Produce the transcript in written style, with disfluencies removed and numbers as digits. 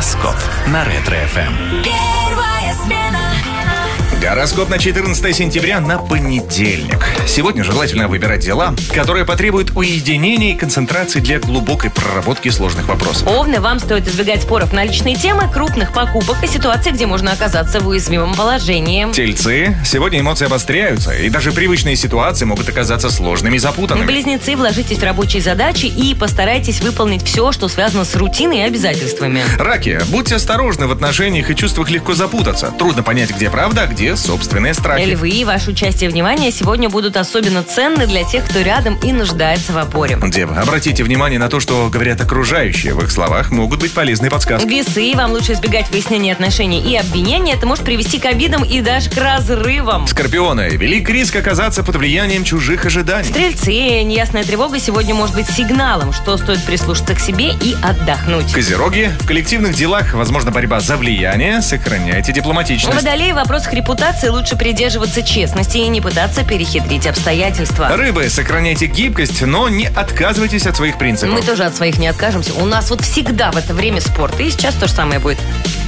Гороскоп на Ретро-ФМ. Первая смена. Гороскоп на 14 сентября на понедельник. Сегодня желательно выбирать дела, которые потребуют уединения и концентрации для глубокой проработки сложных вопросов. Овны, вам стоит избегать споров на личные темы, крупных покупок и ситуаций, где можно оказаться в уязвимом положении. Тельцы, сегодня эмоции обостряются, и даже привычные ситуации могут оказаться сложными и запутанными. Близнецы, вложитесь в рабочие задачи и постарайтесь выполнить все, что связано с рутиной и обязательствами. Раки, будьте осторожны в отношениях и чувствах, легко запутаться. Трудно понять, где правда, а где собственные страхи. Львы, ваше участие и внимание сегодня будут особенно ценны для тех, кто рядом и нуждается в опоре. Девы, обратите внимание на то, что говорят окружающие. В их словах могут быть полезные подсказки. Весы, вам лучше избегать выяснения отношений и обвинений. Это может привести к обидам и даже к разрывам. Скорпионы, велик риск оказаться под влиянием чужих ожиданий. Стрельцы, неясная тревога сегодня может быть сигналом, что стоит прислушаться к себе и отдохнуть. Козероги, в коллективных делах возможна борьба за влияние, сохраняйте дипломатичность. Водолеи, в вопросах репутации лучше придерживаться честности и не пытаться перехитрить обстоятельства. Рыбы, сохраняйте гибкость, но не отказывайтесь от своих принципов. Мы тоже от своих не откажемся. У нас вот всегда в это время спорт. И сейчас то же самое будет.